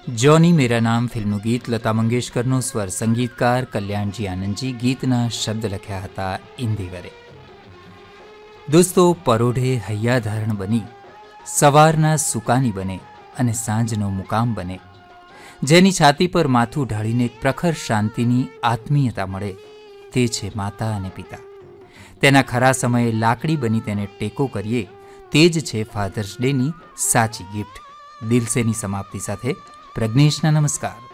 જોની મેરા નામ ફિલ્મનું ગીત લતા મંગેશકરનો સ્વર, સંગીતકાર કલ્યાણજી આનંદજી, ગીતના શબ્દ લખ્યા હતા ઇન્દિવરે. દોસ્તો, પરોઢે હૈયાધારણ બની સવારના સુકાની બને અને સાંજનો મુકામ બને, જેની છાતી પર માથું ઢાળીને એક પ્રખર શાંતિની આત્મીયતા મળે, તે છે માતા અને પિતા. તેના ખરા સમયે લાકડી બની તેને ટેકો કરીએ, તે જ છે ફાધર્સ ડેની સાચી ગિફ્ટ. દિલસેની સમાપ્તિ સાથે પ્રજ્ઞેશના નમસ્કાર.